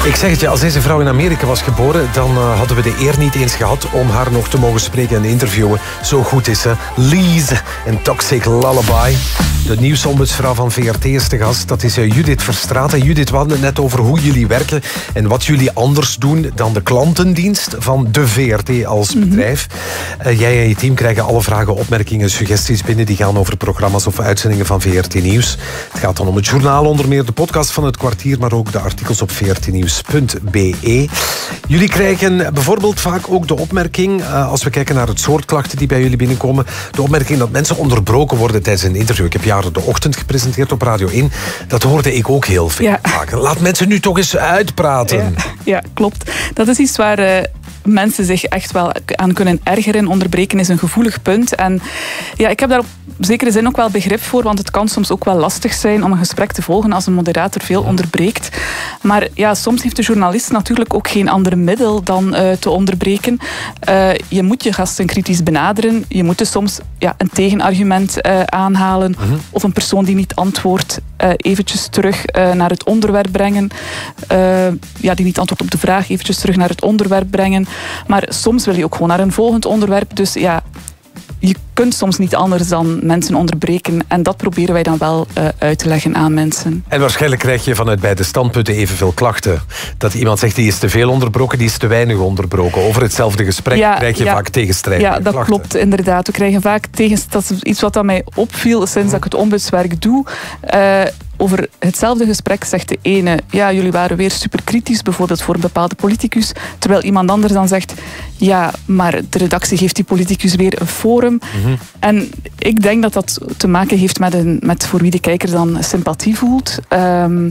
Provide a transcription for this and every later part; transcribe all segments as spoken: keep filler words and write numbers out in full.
Ik zeg het je, als deze vrouw in Amerika was geboren, dan uh, hadden we de eer niet eens gehad om haar nog te mogen spreken en interviewen. Zo goed is ze. Lise en Toxic Lullaby. De nieuwsombudsvrouw van V R T is te gast. Dat is uh, Judith Verstraeten. Judith, we hadden het net over hoe jullie werken en wat jullie anders doen dan de klantendienst van de V R T als bedrijf. Mm-hmm. Uh, jij en je team krijgen alle vragen, opmerkingen, suggesties binnen die gaan over programma's of uitzendingen van V R T Nieuws. Het gaat dan om het journaal, onder meer de podcast van Het Kwartier, maar ook de artikels op v r t nieuws punt b e. Jullie krijgen bijvoorbeeld vaak ook de opmerking, uh, als we kijken naar het soort klachten die bij jullie binnenkomen, de opmerking dat mensen onderbroken worden tijdens een interview. Ik heb jaren de ochtend gepresenteerd op Radio één. Dat hoorde ik ook heel veel ja. vaak. Laat mensen nu toch eens uitpraten. Ja, ja klopt. Dat is iets waar uh, mensen zich echt wel aan kunnen ergeren. Onderbreken is een gevoelig punt. En ja, ik heb daar op zekere zin ook wel begrip voor, want het kan soms ook wel lastig zijn om een gesprek te volgen als een moderator veel onderbreekt. Maar ja, soms heeft de journalist natuurlijk ook geen ander middel dan uh, te onderbreken. Uh, je moet je gasten kritisch benaderen. Je moet dus soms ja, een tegenargument uh, aanhalen. Mm-hmm. Of een persoon die niet antwoordt uh, eventjes terug uh, naar het onderwerp brengen. Uh, ja, die niet antwoordt op de vraag, eventjes terug naar het onderwerp brengen. Maar soms wil je ook gewoon naar een volgend onderwerp. Dus ja, je kunt soms niet anders dan mensen onderbreken. En dat proberen wij dan wel uh, uit te leggen aan mensen. En waarschijnlijk krijg je vanuit beide standpunten evenveel klachten. Dat iemand zegt, die is te veel onderbroken, die is te weinig onderbroken. Over hetzelfde gesprek ja, krijg je ja, vaak tegenstrijdige klachten. Ja, dat klachten. klopt, inderdaad. We krijgen vaak tegen. Dat is iets wat aan mij opviel sinds mm. dat ik het ombudswerk doe. Uh, Over hetzelfde gesprek zegt de ene, ja, jullie waren weer super kritisch, bijvoorbeeld voor een bepaalde politicus. Terwijl iemand anders dan zegt, ja, maar de redactie geeft die politicus weer een forum. Mm-hmm. En ik denk dat dat te maken heeft met, een, met voor wie de kijker dan sympathie voelt. Um,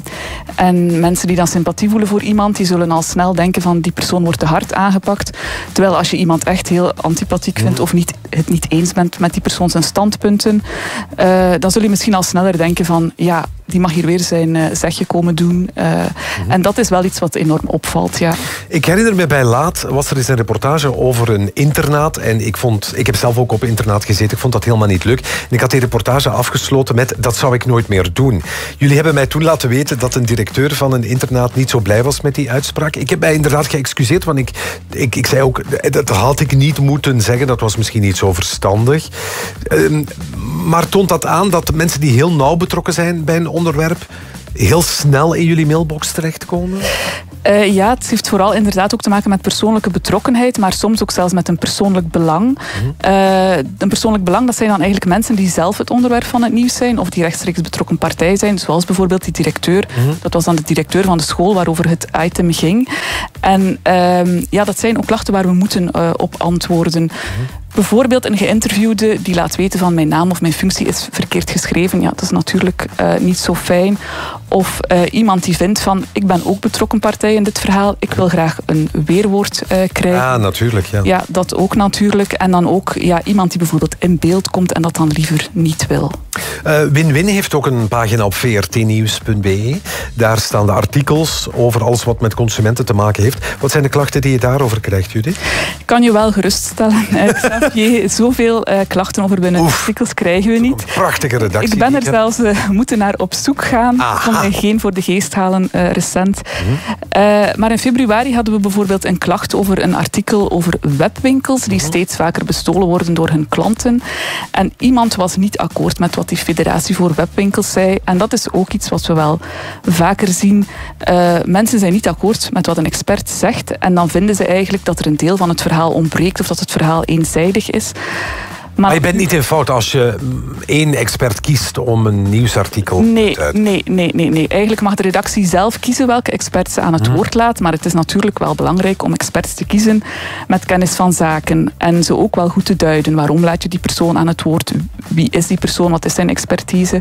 en mensen die dan sympathie voelen voor iemand, die zullen al snel denken van, die persoon wordt te hard aangepakt. Terwijl als je iemand echt heel antipathiek vindt of niet, het niet eens bent met die persoon zijn standpunten, uh, dan zul je misschien al sneller denken van, ja, die mag hier weer zijn uh, zegje komen doen. Uh, mm-hmm. En dat is wel iets wat enorm opvalt, ja. Ik herinner me, bij Laat was er eens een reportage over een internaat. En ik vond, ik heb zelf ook op internaat gezeten. Ik vond dat helemaal niet leuk. En ik had die reportage afgesloten met, dat zou ik nooit meer doen. Jullie hebben mij toen laten weten dat een directeur van een internaat niet zo blij was met die uitspraak. Ik heb mij inderdaad geëxcuseerd, want ik, ik, ik zei ook, dat had ik niet moeten zeggen. Dat was misschien niet zo verstandig. Uh, maar toont dat aan dat mensen die heel nauw betrokken zijn bij een onderwerp heel snel in jullie mailbox terechtkomen? Uh, ja, het heeft vooral inderdaad ook te maken met persoonlijke betrokkenheid, maar soms ook zelfs met een persoonlijk belang. Mm-hmm. Uh, een persoonlijk belang, dat zijn dan eigenlijk mensen die zelf het onderwerp van het nieuws zijn, of die rechtstreeks betrokken partij zijn, zoals bijvoorbeeld die directeur. Mm-hmm. Dat was dan de directeur van de school waarover het item ging. En uh, ja, dat zijn ook klachten waar we moeten uh, op antwoorden. Mm-hmm. Bijvoorbeeld een geïnterviewde die laat weten van mijn naam of mijn functie is verkeerd geschreven. Ja, dat is natuurlijk uh, niet zo fijn. Of uh, iemand die vindt van, ik ben ook betrokken partij in dit verhaal. Ik wil graag een weerwoord uh, krijgen. Ja, natuurlijk. Ja. ja, dat ook natuurlijk. En dan ook ja, iemand die bijvoorbeeld in beeld komt en dat dan liever niet wil. Uh, Win-Win heeft ook een pagina op v r t nieuws punt b e. Daar staan de artikels over alles wat met consumenten te maken heeft. Wat zijn de klachten die je daarover krijgt, Judith? Ik kan je wel geruststellen. Je, zoveel uh, klachten over binnen Oef, artikels krijgen we niet. Een prachtige redactie. Ik ben er zelfs uh, moeten naar op zoek gaan. Ik kon mij geen voor de geest halen uh, recent. Mm-hmm. Uh, maar in februari hadden we bijvoorbeeld een klacht over een artikel over webwinkels die mm-hmm. steeds vaker bestolen worden door hun klanten. En iemand was niet akkoord met wat die Federatie voor Webwinkels zei. En dat is ook iets wat we wel vaker zien. Uh, mensen zijn niet akkoord met wat een expert zegt. En dan vinden ze eigenlijk dat er een deel van het verhaal ontbreekt of dat het verhaal eenzijdig is. Maar, maar je bent niet in fout als je één expert kiest om een nieuwsartikel nee, te uit. Nee, nee, nee, nee. Eigenlijk mag de redactie zelf kiezen welke experts ze aan het hmm. woord laat. Maar het is natuurlijk wel belangrijk om experts te kiezen met kennis van zaken. En ze ook wel goed te duiden. Waarom laat je die persoon aan het woord? Wie is die persoon? Wat is zijn expertise?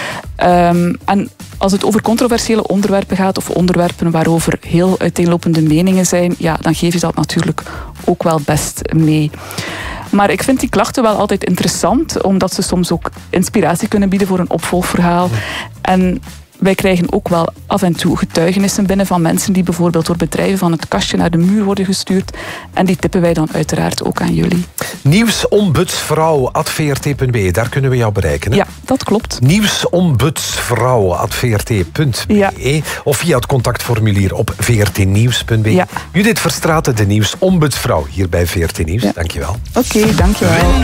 Um, en als het over controversiële onderwerpen gaat of onderwerpen waarover heel uiteenlopende meningen zijn, ja, dan geef je dat natuurlijk ook wel best mee. Maar ik vind die klachten wel altijd interessant, omdat ze soms ook inspiratie kunnen bieden voor een opvolgverhaal. En wij krijgen ook wel af en toe getuigenissen binnen van mensen die bijvoorbeeld door bedrijven van het kastje naar de muur worden gestuurd. En die tippen wij dan uiteraard ook aan jullie. Nieuwsombudsvrouw at v r t punt b e, daar kunnen we jou bereiken. Hè? Ja, dat klopt. Nieuwsombudsvrouw at v r t punt b e Ja. of via het contactformulier op v r t nieuws punt b e. Ja. Judith Verstraeten, de nieuwsombudsvrouw hier bij V R T Nieuws. Ja. Dankjewel. Oké, okay, dankjewel.